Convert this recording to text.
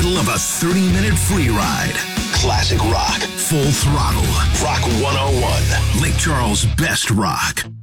middle of a 30-minute free ride. Classic rock. Full throttle. Rock 101. Lake Charles' best rock.